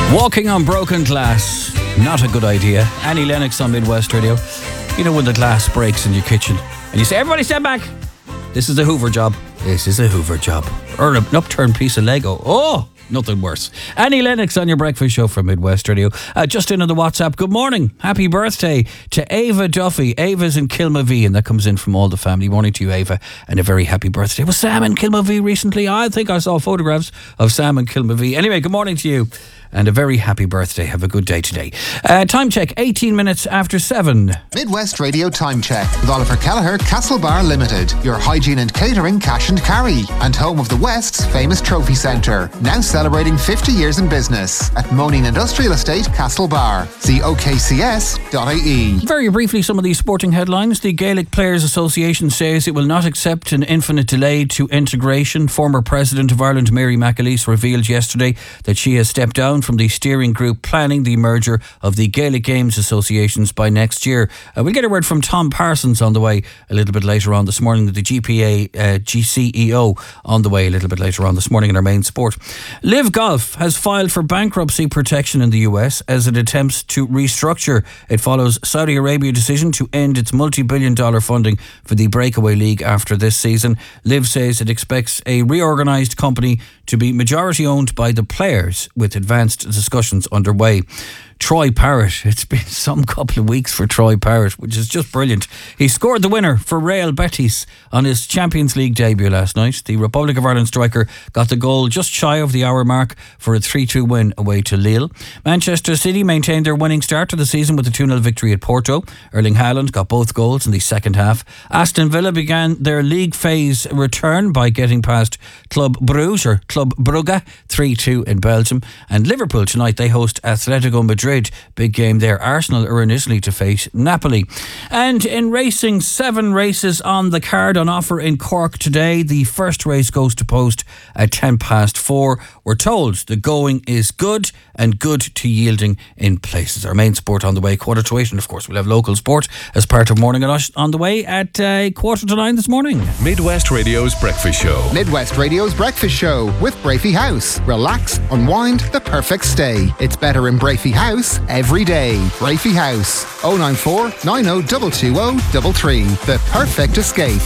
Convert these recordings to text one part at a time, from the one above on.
Walking on broken glass, not a good idea. Annie Lennox on Midwest Radio. You know when the glass breaks in your kitchen and you say, everybody stand back. This is a Hoover job. This is a Hoover job. Or an upturned piece of Lego. Oh, nothing worse. Annie Lennox on your breakfast show from Midwest Radio. Just in on the WhatsApp. Good morning. Happy birthday to Ava Duffy. Ava's in Kilmavee, and that comes in from all the family. Morning to you, Ava, and a very happy birthday. Was Sam in Kilmavee recently? I think I saw photographs of Sam in Kilmavee. Anyway, good morning to you. And a very happy birthday. Have a good day today. Time check, 18 minutes after 7. Midwest Radio Time Check with Oliver Kelleher, Castlebar Limited. Your hygiene and catering cash and carry. And home of the West's famous trophy centre. Now celebrating 50 years in business. At Moaning Industrial Estate, Castlebar. See okcs.ie. Very briefly, some of these sporting headlines. The Gaelic Players Association says it will not accept an infinite delay to integration. Former President of Ireland, Mary McAleese, revealed yesterday that she has stepped down from the steering group planning the merger of the Gaelic Games Associations by next year. We'll get a word from Tom Parsons on the way a little bit later on this morning, the GPA GCEO on the way a little bit later on this morning in our main sport. Live Golf has filed for bankruptcy protection in the US as it attempts to restructure. It follows Saudi Arabia decision to end its multi-billion-dollar funding for the Breakaway League after this season. Live says it expects a reorganised company to be majority owned by the players, with advanced discussions underway. Troy Parrott, it's been some couple of weeks for Troy Parrott, which is just brilliant. He scored the winner for Real Betis on his Champions League debut last night. The Republic of Ireland striker got the goal just shy of the hour mark for a 3-2 win away to Lille. Manchester City maintained their winning start to the season with a 2-0 victory at Porto. Erling Haaland got both goals in the second half. Aston Villa began their league phase return by getting past Club Brugge 3-2 in Belgium. And Liverpool tonight, they host Atletico Madrid. Big game there. Arsenal are in Italy to face Napoli. And in racing, 7 races on the card on offer in Cork today. The first race goes to post at 4:10. We're told the going is good and good to yielding in places. Our main sport on the way, 8:15. And of course, we'll have local sport as part of Morning on the way at 8:45 this morning. Midwest Radio's breakfast show. Midwest Radio's breakfast show with Brafey House. Relax, unwind, the perfect stay. It's better in Brafey House every day. Brafey House, 094 90 220 the perfect escape.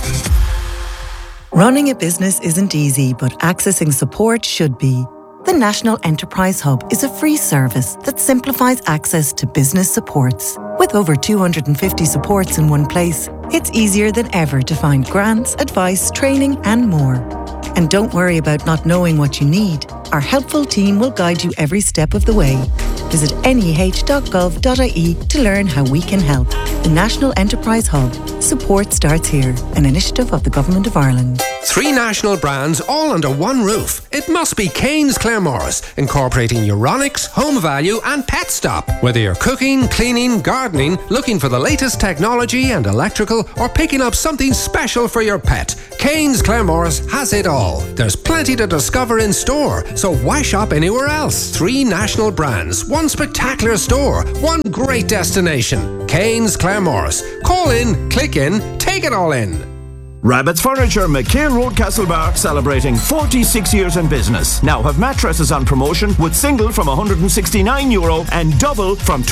Running a business isn't easy, but accessing support should be. The National Enterprise Hub is a free service that simplifies access to business supports. With over 250 supports in one place, it's easier than ever to find grants, advice, training and more. And don't worry about not knowing what you need. Our helpful team will guide you every step of the way. Visit neh.gov.ie to learn how we can help. The National Enterprise Hub. Support starts here. An initiative of the Government of Ireland. 3 national brands all under one roof. It must be Kane's Claremorris, incorporating Euronics, Home Value and Pet Stop. Whether you're cooking, cleaning, gardening, looking for the latest technology and electrical, or picking up something special for your pet, Kane's Claremorris has it all. There's plenty to discover in store, so why shop anywhere else? 3 national brands, 1 spectacular store, 1 great destination. Kane's Claremorris. Call in, click in, take it all in. Rabbit's Furniture, McCain Road, Castlebar, celebrating 46 years in business. Now have mattresses on promotion with single from €169 and double from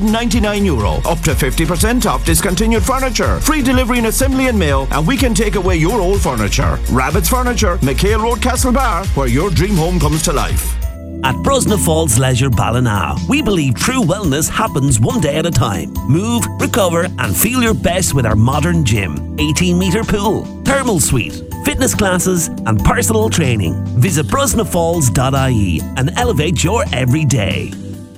€299. Up to 50% off discontinued furniture. Free delivery and assembly and mail, and we can take away your old furniture. Rabbit's Furniture, McCain Road, Castlebar, where your dream home comes to life. At Brosna Falls Leisure Ballina, we believe true wellness happens one day at a time. Move, recover and feel your best with our modern gym, 18-metre pool, thermal suite, fitness classes and personal training. Visit brosnafalls.ie and elevate your everyday.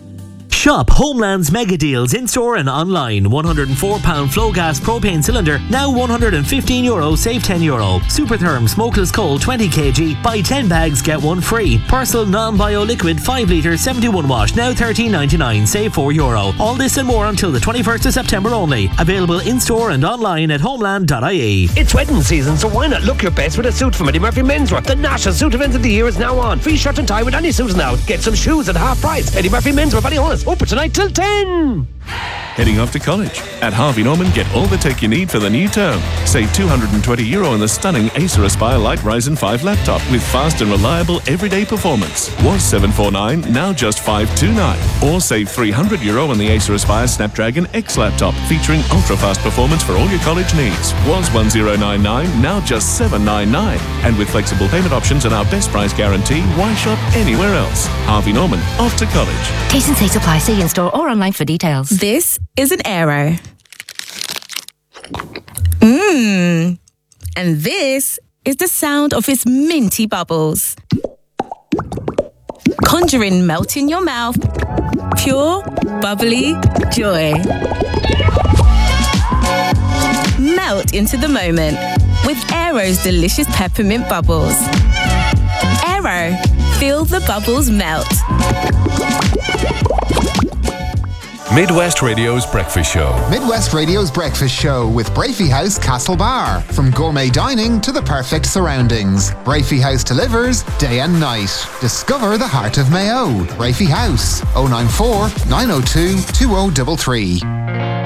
Shop Homeland's mega deals in-store and online. £104 flow gas propane cylinder, now €115, save €10. Supertherm smokeless coal 20 kg, buy 10 bags, get 1 free. Persil non-bio liquid 5 litre 71 wash, now €13.99, save €4. All this and more until the 21st of September only. Available in-store and online at homeland.ie. It's wedding season, so why not look your best with a suit from Eddie Murphy Menswear? The national suit event of the year is now on. Free shirt and tie with any suit now. Get some shoes at half price. Eddie Murphy Menswear, Ballyhonus. Open tonight till 10. Heading off to college? At Harvey Norman, get all the tech you need for the new term. Save €220 on the stunning Acer Aspire Light Ryzen 5 laptop with fast and reliable everyday performance. Was $749, now just $529. Or save €300 on the Acer Aspire Snapdragon X laptop featuring ultra-fast performance for all your college needs. Was $1099, now just $799. And with flexible payment options and our best price guarantee, why shop anywhere else? Harvey Norman, off to college. T's and C's apply. See in store or online for details. This is an Aero. And this is the sound of its minty bubbles. Conjuring melt in your mouth. Pure, bubbly joy. Melt into the moment with Aero's delicious peppermint bubbles. Aero, feel the bubbles melt. Midwest Radio's Breakfast Show. Midwest Radio's Breakfast Show with Brafey House Castlebar. From gourmet dining to the perfect surroundings, Brafey House delivers day and night. Discover the heart of Mayo. Brafey House, 094 902 2033.